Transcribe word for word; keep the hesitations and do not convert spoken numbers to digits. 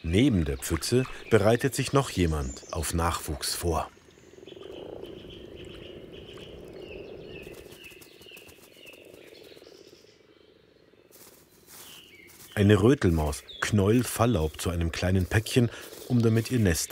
Neben der Pfütze bereitet sich noch jemand auf Nachwuchs vor. Eine Rötelmaus knäult Falllaub zu einem kleinen Päckchen, um damit ihr Nest